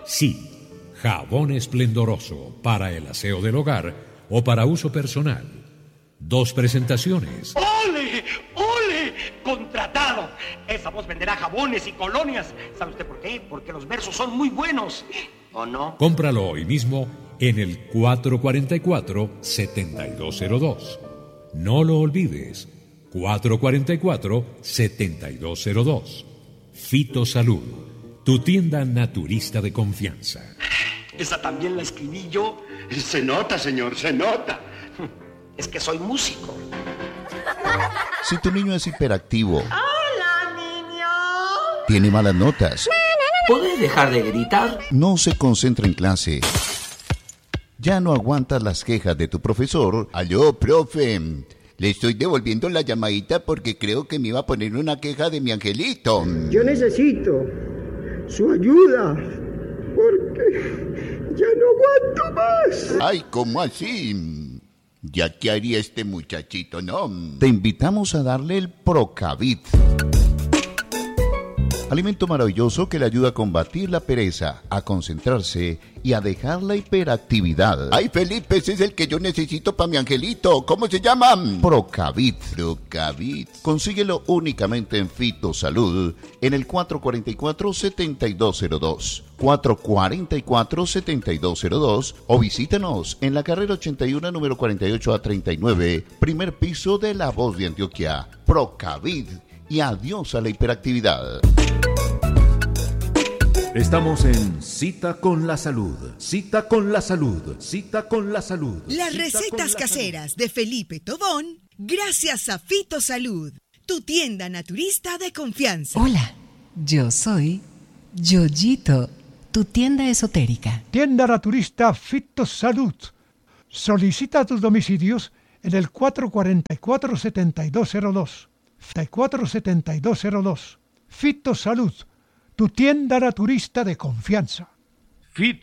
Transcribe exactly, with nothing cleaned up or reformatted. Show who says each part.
Speaker 1: Sí, jabón esplendoroso para el aseo del hogar o para uso personal. Dos presentaciones.
Speaker 2: ¡Ole! ¡Ole! ¡Contratado! Esa voz venderá jabones y colonias. ¿Sabe usted por qué? Porque los versos son muy buenos. ¿O no?
Speaker 1: Cómpralo hoy mismo en el cuatro cuatro cuatro, siete dos cero dos. No lo olvides. cuatro cuatro cuatro, siete dos cero dos. Fitosalud, tu tienda naturista de confianza.
Speaker 2: Esa también la escribí yo.
Speaker 3: Se nota, señor, se nota.
Speaker 2: Es que soy músico.
Speaker 4: Si tu niño es hiperactivo,
Speaker 5: ¡Hola, niño!
Speaker 4: tiene malas notas,
Speaker 2: ¿Podés dejar de gritar?
Speaker 4: no se concentra en clase, ya no aguantas las quejas de tu profesor.
Speaker 6: Aló, profe. Le estoy devolviendo la llamadita porque creo que me iba a poner una queja de mi angelito.
Speaker 7: Yo necesito su ayuda porque ya no aguanto más.
Speaker 6: Ay, ¿cómo así? ¿Ya qué haría este muchachito, no?
Speaker 4: Te invitamos a darle el Procavit, alimento maravilloso que le ayuda a combatir la pereza, a concentrarse y a dejar la hiperactividad.
Speaker 6: Ay, Felipe, ese es el que yo necesito para mi angelito. ¿Cómo se llama?
Speaker 4: Procavit.
Speaker 6: Procavit.
Speaker 4: Consíguelo únicamente en Fitosalud, en el cuatro cuatro cuatro, siete dos cero dos, cuatro cuatro cuatro, siete dos cero dos, o visítanos en la carrera ochenta y uno, número cuarenta y ocho a treinta y nueve, primer piso de La Voz de Antioquia. Procavit, y adiós a la hiperactividad.
Speaker 8: Estamos en Cita con la Salud, Cita con la Salud, Cita con la Salud.
Speaker 9: Las
Speaker 8: Cita
Speaker 9: recetas
Speaker 8: la
Speaker 9: caseras
Speaker 8: salud.
Speaker 9: de Felipe Tobón, gracias a Fitosalud, tu tienda naturista de confianza.
Speaker 10: Hola, yo soy Yoyito, tu tienda esotérica.
Speaker 11: Tienda naturista Fitosalud. Solicita tus domicilios en el cuatro cuatro cuatro, siete dos cero dos. cuatro siete dos cero dos. Fitosalud, tu tienda naturista de confianza.
Speaker 3: Fit